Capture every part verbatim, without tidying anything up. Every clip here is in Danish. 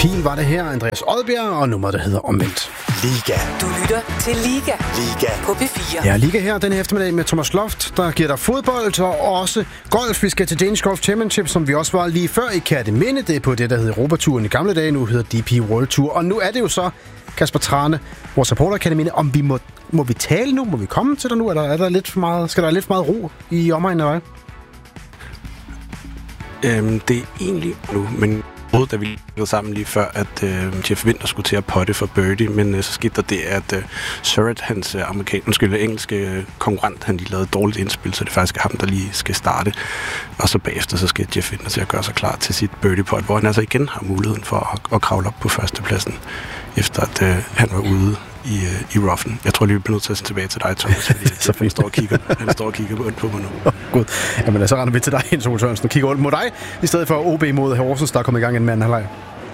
Kiel var det her, Andreas Odbjerg, og nummeret der hedder Omvendt. Liga. Du lytter til Liga. Liga. På P fire. Ja, Liga her den eftermiddag med Thomas Loft, der giver dig fodbold og også golf. Vi skal til Danish Golf Championship, som vi også var lige før i Kerteminde. Det er på det, der hed Europaturen i gamle dage. Nu hedder D P World Tour. Og nu er det jo så, Kasper Trane, vores supporter i Kerteminde, om vi må, må vi tale nu? Må vi komme til dig nu? Eller er der lidt for meget, skal der lidt for meget ro i omegnen af dig? Øhm, det er egentlig nu, men da vi gik sammen lige før, at øh, Jeff Winter skulle til at potte for birdie, men øh, så skete der det, at øh, Surratt, hans øh, amerikanske, undskyld, engelske øh, konkurrent, han lige lavede et dårligt indspil, så det er faktisk ham, der lige skal starte. Og så bagefter, så skal Jeff Winter til at gøre sig klar til sit birdie pot, hvor han altså igen har muligheden for at, at kravle op på førstepladsen, efter at øh, han var ude i, øh, i roughen. Jeg tror lige, vi bliver nødt til at se tilbage til dig, Thomas, fordi så han står og kigger, han står og kigger ondt på mig nu. Oh, God. Jamen, så render vi til dig, Jens Ole Sørensen, og kigger ondt mod dig, i stedet for O B mod Horsens, der er kommet i gang en mand halvleg.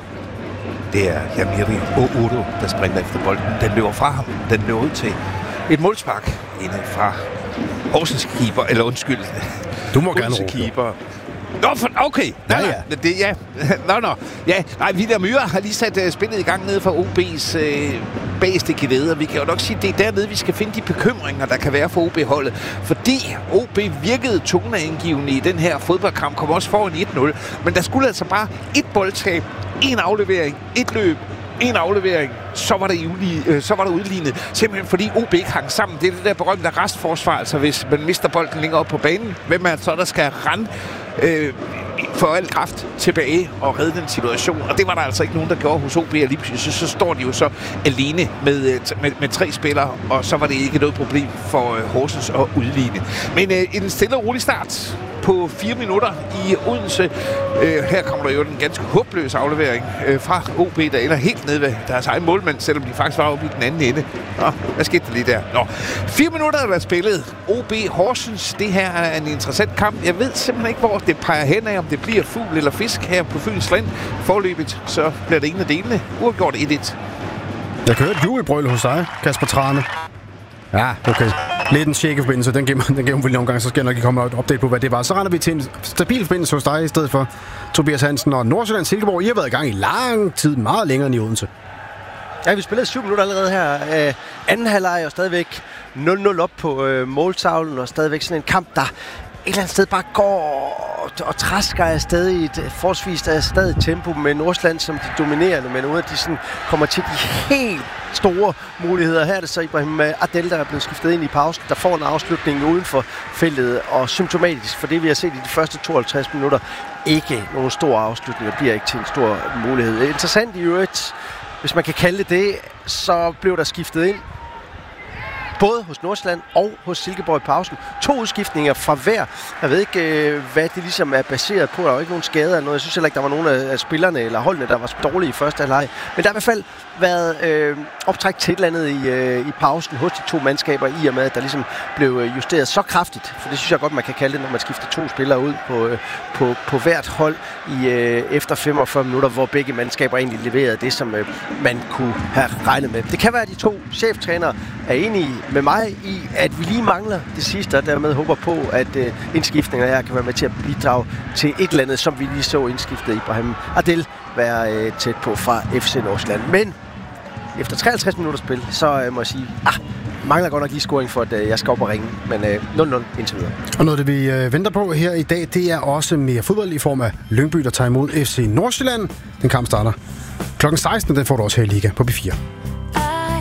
Det er Jamiri Oudo, der springer efter bolden. Den løber fra ham. Den løber ud til et målspark inde fra Horsens keeper, eller undskyld. Du må gerne råbe. Keeper. Nå, for, okay. Nå, ja, ja. Det, ja. Nå, nå. Ja, nej, William Myhre har lige sat uh, spillet i gang nede for O B's uh, bageste gelede, og vi kan jo nok sige, at det er dernede, vi skal finde de bekymringer, der kan være for O B-holdet. Fordi O B virkede toneangivende i den her fodboldkamp, kom også foran et nul. Men der skulle altså bare et boldtab, en aflevering, et løb, en aflevering, så var, der udlig, øh, så var der udlignet. Simpelthen fordi O B ikke hang sammen. Det er det der berømte restforsvar, altså hvis man mister bolden længere op på banen. Hvem er det så, der skal rende øh, for al kraft tilbage og redde den situation? Og det var der altså ikke nogen, der gjorde hos O B. Og lige pludselig så, så står de jo så alene med, med, med tre spillere, og så var det ikke noget problem for øh, Horsens at udligne. Men øh, en stille og rolig start på fire minutter i Odense. Øh, her kommer der jo en ganske håbløs aflevering øh, fra O B, der ender helt nede ved deres egen målmand, selvom de faktisk var oppe i den anden ende. Nå, hvad skete der lige der? Nå, fire minutter er der spillet. O B Horsens, det her er en interessant kamp. Jeg ved simpelthen ikke, hvor det peger hen af, om det bliver fugl eller fisk her på Fyns Land. Forløbet, så bliver det en af delene. Uafgjort et et. Jeg kan høre et jubelbrøl hos dig, Kasper Trane. Ja, okay. Lidt en shaky-forbindelse, den gennem, den gennem nogle gange, så skal jeg nok ikke komme et update på, hvad det var. Så render vi til en stabil forbindelse hos dig, i stedet for Tobias Hansen og Nordsjælland Silkeborg. I har været i gang i lang tid, meget længere end i Odense. Ja, vi spillede syv minutter allerede her. Øh, anden halvleg og stadigvæk nul nul op på øh, måltavlen, og stadigvæk sådan en kamp, der et eller andet sted bare går og, og træsker afsted i et forholdsvis stadig tempo med Nordsjælland som de dominerende, men uden at de sådan kommer til de helt store muligheder. Her er det så Ibrahim Adel, der er blevet skiftet ind i pausen, der får en afslutning uden for feltet, og symptomatisk for det, vi har set i de første tooghalvtreds minutter, ikke nogen stor afslutning, og bliver ikke til en stor mulighed. Interessant i øvrigt, hvis man kan kalde det det, så blev der skiftet ind både hos Nordsjælland og hos Silkeborg i pausen. To udskiftninger fra hver. Jeg ved ikke, hvad det ligesom er baseret på. Der var ikke nogen skader eller noget. Jeg synes heller ikke, der var nogen af spillerne eller holdene, der var dårlige i første halvleg. Men der har i hvert fald været øh, optræk til et eller andet i, øh, i pausen hos de to mandskaber, i og med, at der ligesom blev justeret så kraftigt. For det synes jeg godt, man kan kalde det, når man skifter to spillere ud på, øh, på, på hvert hold i øh, efter femogfyrre minutter, hvor begge mandskaber egentlig leverede det, som øh, man kunne have regnet med. Det kan være, at de to cheftrænere er enige med mig i, at vi lige mangler det sidste, og dermed håber på, at øh, indskiftninger her kan være med til at bidrage til et eller andet, som vi lige så indskiftet Ibrahim Adel være øh, tæt på fra F C Nordsjælland. Men efter treoghalvtreds minutter spil, så øh, må jeg sige, ah, mangler godt nok lige scoring for, at øh, jeg skal op og ringe, men øh, nul nul indtil videre. Og noget, det vi øh, venter på her i dag, det er også mere fodbold i form af Lyngby, der tager imod F C Nordsjælland. Den kamp starter klokken seksten, den får du også her i Liga på P fire.